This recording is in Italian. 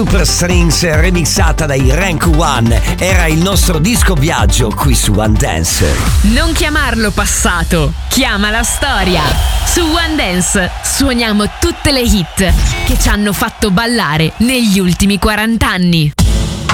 Super Strings remixata dai Rank One era il nostro disco viaggio qui su One Dance. Non chiamarlo passato, chiama la storia. Su One Dance suoniamo tutte le hit che ci hanno fatto ballare negli ultimi 40 anni.